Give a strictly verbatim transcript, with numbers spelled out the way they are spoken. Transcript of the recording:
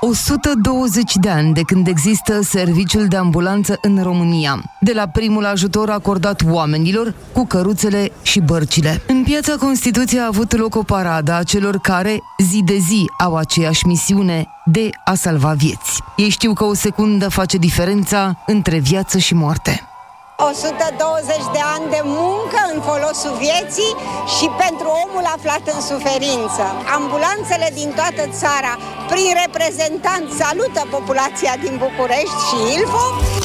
o sută douăzeci de ani de când există serviciul de ambulanță în România, de la primul ajutor acordat oamenilor cu căruțele și bărcile. În Piața Constituției a avut loc o paradă a celor care, zi de zi, au aceeași misiune de a salva vieți. Ei știu că o secundă face diferența între viață și moarte. o sută douăzeci de ani de muncă în folosul vieții și pentru omul aflat în suferință. Ambulanțele din toată țara, prin reprezentanți, salută populația din București și Ilfov